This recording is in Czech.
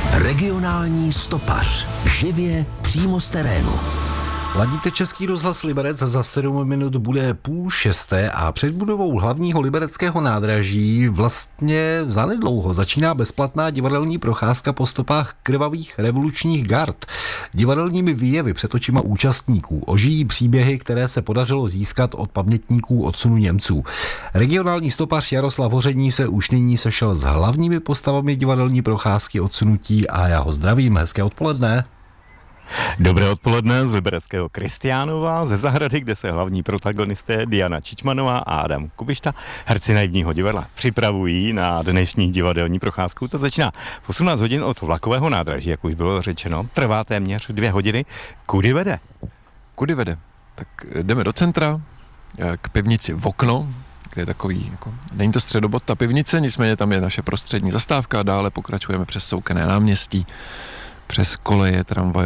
Regionální stopař. Živě přímo z terénu. Ladíte Český rozhlas Liberec, za 7 minut bude 5:30 a před budovou hlavního libereckého nádraží vlastně zanedlouho začíná bezplatná divadelní procházka po stopách krvavých revolučních gard. Divadelními výjevy před očima účastníků ožijí příběhy, které se podařilo získat od pamětníků odsunu Němců. Regionální stopař Jaroslav Hoření se už nyní sešel s hlavními postavami divadelní procházky odsunutí a já ho zdravím. Hezké odpoledne. Dobré odpoledne z libereckého Kristiánova, ze zahrady, kde se hlavní protagonisté Diana Čičmanová a Adam Kubišta, herci Naivního divadla, připravují na dnešní divadelní procházku. To začíná v 18 hodin od vlakového nádraží, jak už bylo řečeno. Trvá téměř 2 hodiny. Kudy vede? Kudy vede? Tak jdeme do centra, k pivnici v Okno, kde je takový, jako, není to středobod ta pivnice, nicméně tam je naše prostřední zastávka a dále pokračujeme přes Soukenné náměstí, přes koleje, tramvaj